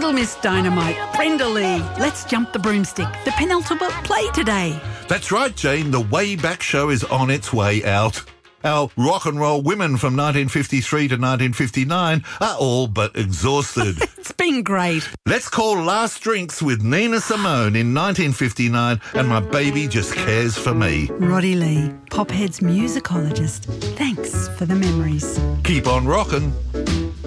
Little Miss Dynamite, Brenda Lee, Let's Jump the Broomstick, the penultimate play today. That's right, Jane. The Way Back Show is on its way out. Our rock and roll women from 1953 to 1959 are all but exhausted. It's been great. Let's call Last Drinks with Nina Simone in 1959 and My Baby Just Cares for Me. Roddy Lee, Pophead's musicologist. Thanks for the memories. Keep on rockin'.